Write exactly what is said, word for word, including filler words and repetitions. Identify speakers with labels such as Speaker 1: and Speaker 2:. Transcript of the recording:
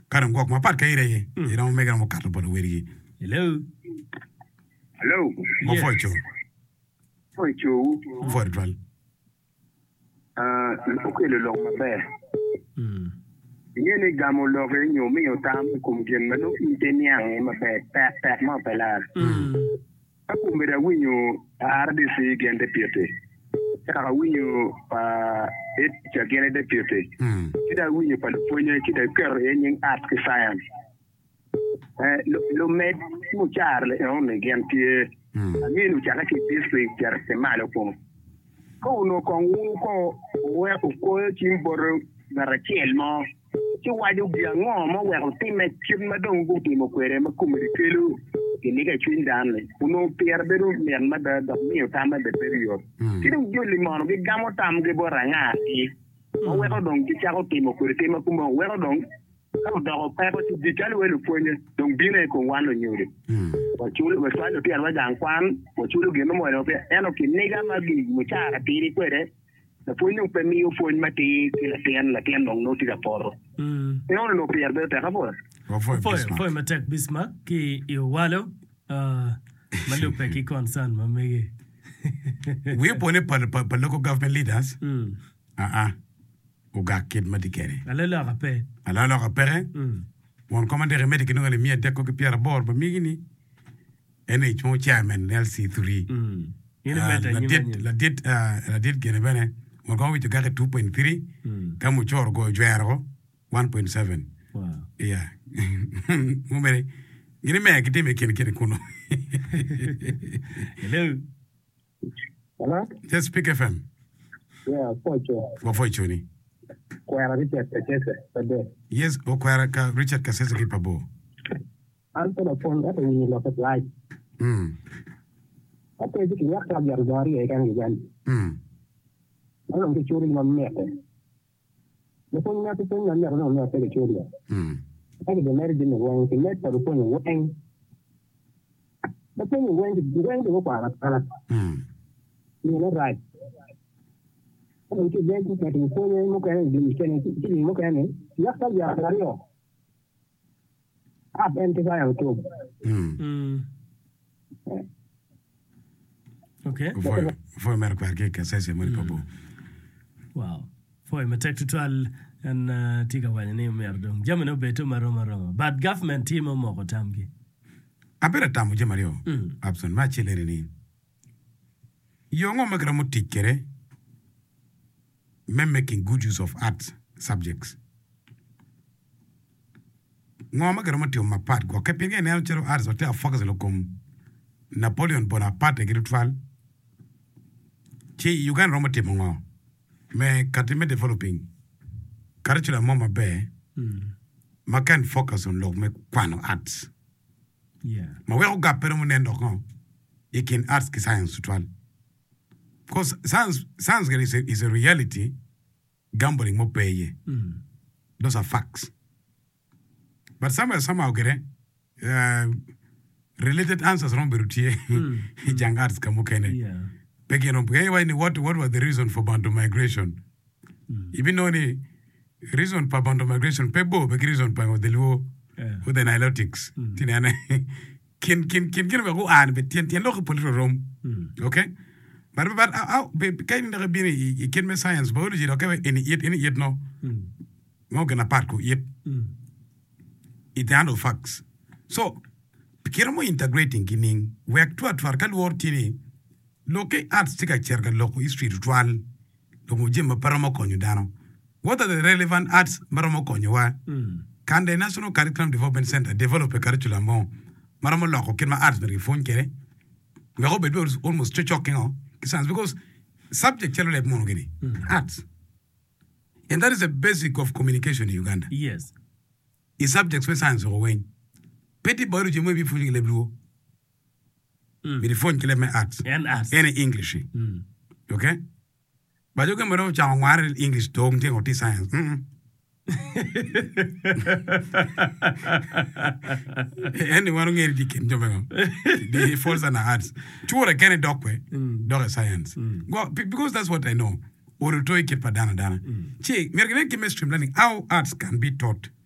Speaker 1: karam gok ma pat kay re you know me gam kat bo weri
Speaker 2: hello
Speaker 3: hello
Speaker 1: mo foi cho
Speaker 3: foi cho
Speaker 1: foi dwal
Speaker 3: ah okay le long ma be
Speaker 2: mm
Speaker 3: yene gamo lo re nyo mi yo tam kum gen ma no inteniang ma be ta ta ma be la
Speaker 2: mm
Speaker 3: aku mera winyo R D C gen deputy ka winyo pa et ja gen deputy
Speaker 1: mm
Speaker 3: kida winyo pa fonye kida ker yen art science eh lo lo med mu charle on gen tie ni lu chaka ki district jar se malo ko ko no ko ko we ko chimbor na rachel mo ci waju bi ngo mo we ko time chim ma dong bu ti mo kwere ma kum ri kelu ke ni ga chin dan le uno pierde ru men ma da da mi ta ma de period ti dum joli mo bi gamo tam ge bo ranga ti mo we ko dong ti cha ko ti mo kwere ti ma kum we ko dong ka do ko pa ko ti di kali we lu ponye dong bi ne ko wan lo nyuri wa chulu we sa lo ti arwa jang kwan wa chulu ge no mo no pe eno ki ni ga ma gi mo cha ka ti ri kwere la fonyo pe mi o fon mati che la tian la tian non noti da porro mm e non lo pierde te capo
Speaker 2: foi foi matek bisma ki io walo uh malu pe ki concern ma me
Speaker 1: we pone pa pa local government leaders
Speaker 2: mm
Speaker 1: ah ah o ga kid madikere
Speaker 2: ala la rapé
Speaker 1: ala la rapé
Speaker 2: mm
Speaker 1: mon commander remedi ki ngale mi de ko ki pierre bor ba mi ni ene mo chairman L C three
Speaker 2: mm
Speaker 1: ina meta la dit la dit la dit gene bene mon ko wi to ga two point three kamu chor go jwero one point seven
Speaker 2: wow
Speaker 1: yeah mo mere ina me ki teme ken ken kuno
Speaker 2: hello
Speaker 3: hello
Speaker 1: just speak F M
Speaker 3: yeah pocho
Speaker 1: wa foi choni
Speaker 3: kwara Richard Kasese pade
Speaker 1: yes o kwara ka Richard Kasese ki pabo
Speaker 3: anto la fon da ni lo ka lai
Speaker 1: mm
Speaker 3: apo ji ki yakta jar gari e kan gan
Speaker 1: mm
Speaker 3: ano ke chori ma mete ne fon na te fon na na no na te chori
Speaker 1: mm
Speaker 3: ai de mer din wan ke net pa ko ni wan da ko ni wan di wan de ko para para
Speaker 1: mm
Speaker 3: ni na right ano ke den ko te ko ni mo ka ni di ke ni ti mo ka ni yakta jar gari o ah ben te ga yo to
Speaker 1: mm
Speaker 2: mm okay
Speaker 1: foi foi mer kwar ke Kasese mo pabo
Speaker 2: wow foi matek tutal and uh, tiga wanya ni merdong jamano beto maro maro but government team mo ko tamgi
Speaker 1: abera tamu je mario
Speaker 2: mm.
Speaker 1: abson ma chelere ni yongo magra mo tikere men making good use of art subjects ngo magra mo tio mapat go ke pinge ne chero art so te focus lo kom Napoleon Bonaparte gritwal chi Uganda romo timo ngo me katime developing curriculum mama be
Speaker 2: mm.
Speaker 1: ma can focus on log me kwano arts
Speaker 2: yeah
Speaker 1: ma we go pero mo nendo ko ikin arts ki science twal because science science is a, is a reality gambling mo pay
Speaker 2: mm.
Speaker 1: those are facts but somehow somehow get uh, related answers from Berutie
Speaker 2: mm.
Speaker 1: jang arts kamo kene
Speaker 2: yeah
Speaker 1: Peki no peki what what was the reason for Bantu migration? Mm. Even though the reason for Bantu migration, pebo peki reason for the luo with the Nilotics. Tinana kin kin kin kin go an bet tien tien local political room. Okay? But but how peki in the bini i kin me science biology okay any yet any yet no. Mo gonna part ko yet. It handle facts. So peki mo integrating kining work to at farkal war tini. Loke arts tika cherga loko history ritual lomo jema paramo konyo dano. What are the relevant arts maramo konyo wa?
Speaker 2: mm.
Speaker 1: Can the National Curriculum Development Center develop a curriculum mo maramo loko kinma arts beri phone kere? We hope it was almost choking on because subject chelo le mono gini arts, and that is the basic of communication in Uganda.
Speaker 2: Yes,
Speaker 1: is subjects for science or when petty biology mo bi phone le blue.
Speaker 2: Mm.
Speaker 1: With the phone kill me arts
Speaker 2: and arts
Speaker 1: any English.
Speaker 2: mm.
Speaker 1: Okay? But you can know chang one English don't think of this science. Mm. Anyone who get can do the falls and arts. Two or can doc way dog science. Well, because that's what I know. Or to take it padana dana. Che, American chemistry learning how arts can be taught